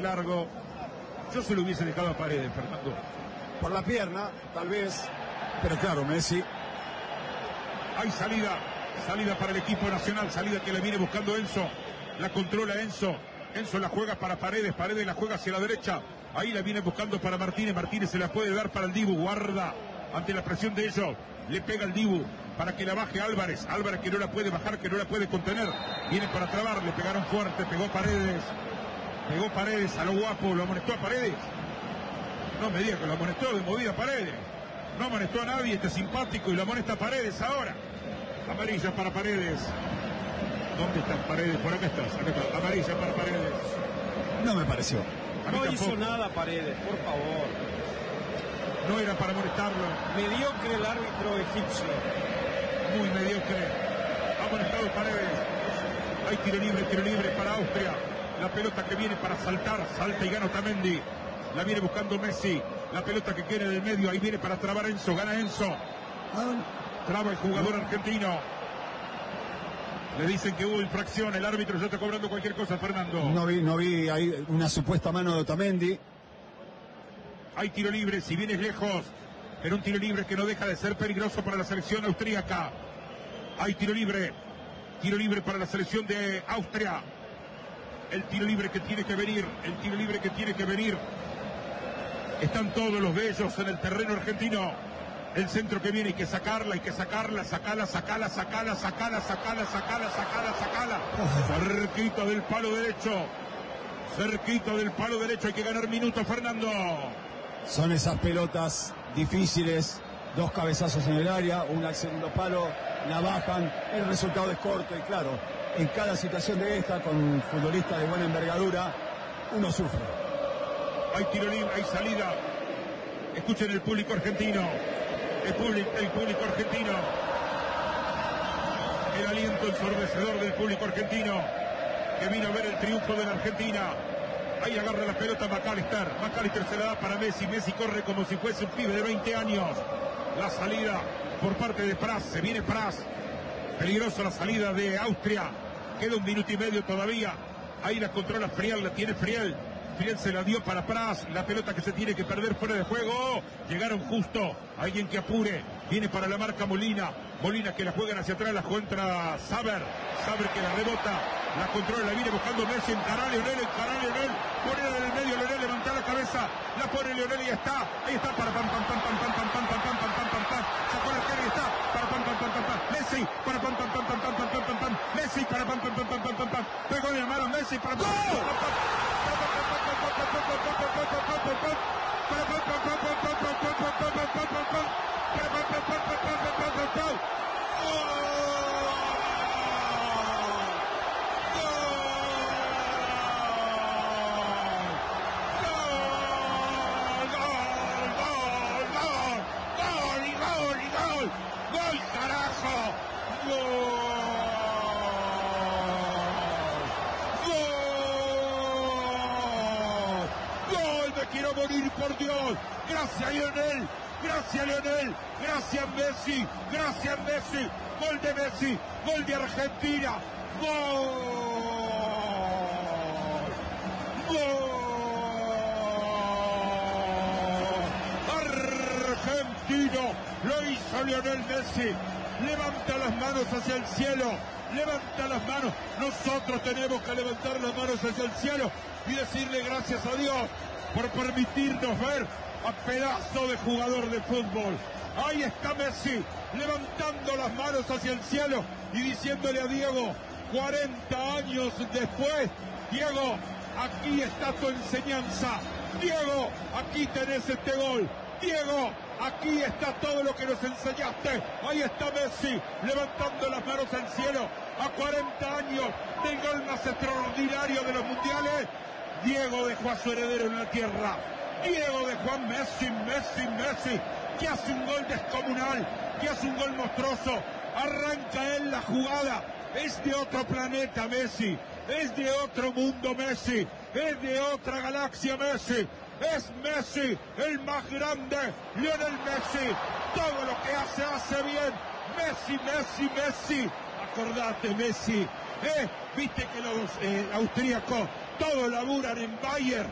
de largo. Yo se lo hubiese dejado a Paredes, Fernando. Por la pierna, tal vez. Pero claro, Messi. Hay salida para el equipo nacional, salida que le viene buscando Enzo. La controla Enzo. Enzo la juega para Paredes, Paredes la juega hacia la derecha. Ahí la viene buscando para Martínez, Martínez se la puede dar para el Dibu, guarda ante la presión de ellos. Le pega el Dibu para que la baje Álvarez. Álvarez que no la puede bajar, que no la puede contener. Viene para trabar, le pegaron fuerte, pegó Paredes a lo guapo, lo amonestó a Paredes. No me diga que lo amonestó de movida Paredes. No amonestó a nadie, este simpático, y lo amonesta a Paredes ahora. Amarilla para Paredes. ¿Dónde estás, Paredes? Por acá estás. Amarilla para Paredes. No me pareció. No hizo nada Paredes, por favor. No era para amonestarlo. Mediocre el árbitro egipcio. Muy mediocre. Ha amonestado Paredes. Hay tiro libre para Austria. La pelota que viene para saltar. Salta y gana Otamendi. La viene buscando Messi. La pelota que quiere del medio. Ahí viene para trabar Enzo. Gana Enzo. Traba el jugador argentino. Le dicen que hubo infracción. El árbitro ya está cobrando cualquier cosa, Fernando. No vi ahí una supuesta mano de Otamendi. Hay tiro libre, si bien es lejos, pero un tiro libre que no deja de ser peligroso para la selección austríaca. Hay tiro libre para la selección de Austria. El tiro libre que tiene que venir. Están todos los bellos en el terreno argentino. El centro que viene, hay que sacarla, sacala. Cerquita del palo derecho, hay que ganar minutos, Fernando. Son esas pelotas difíciles, 2 cabezazos en el área, una al segundo palo, la bajan, el resultado es corto y claro, en cada situación de esta, con futbolistas de buena envergadura, uno sufre. Hay tiro libre, hay salida. Escuchen el público argentino. El público argentino. El aliento ensordecedor del público argentino que vino a ver el triunfo de la Argentina. Ahí agarra la pelota McAllister se la da para Messi. Messi corre como si fuese un pibe de 20 años. La salida por parte de Pras. Se viene Pras. Peligrosa la salida de Austria. Queda 1 minuto y medio todavía. Ahí la controla Friel, la tiene Friel. Friel se la dio para Pras. La pelota que se tiene que perder fuera de juego. Llegaron justo. Alguien que apure. Viene para la marca Molina. Molina que la juegan hacia atrás. La contra Saber. Saber que la rebota. La controla, la viene buscando Messi. Encará Lionel. Pone en el medio Lionel. Levanta la cabeza. La pone Lionel y está. Ahí está para pam. Sacó la cara y está. Para pam. Messi. Para pam. Messi para pam. Pegó de mano Messi para pam. ¡Gol, carajo! ¡Gol! ¡Me quiero morir, por Dios! ¡Gracias, Lionel! ¡Gracias, Messi! ¡Gol de Messi! ¡Gol de Argentina! Argentino, lo hizo Lionel Messi. Levanta las manos hacia el cielo. Nosotros tenemos que levantar las manos hacia el cielo y decirle gracias a Dios por permitirnos ver a pedazo de jugador de fútbol. Ahí está Messi, levantando las manos hacia el cielo y diciéndole a Diego, 40 años después, Diego, aquí está tu enseñanza. Diego, aquí tenés este gol. Diego, aquí está todo lo que nos enseñaste. Ahí está Messi, levantando las manos al cielo, a 40 años del gol más extraordinario de los mundiales. Diego dejó a su heredero en la tierra. Diego dejó a Messi, que hace un gol descomunal, que hace un gol monstruoso. Arranca él la jugada. Es de otro planeta Messi, es de otro mundo Messi, es de otra galaxia Messi. Es Messi, el más grande, Lionel Messi. Todo lo que hace bien. Messi. Acordate, Messi. Viste que los austríacos todos laburan en Bayern.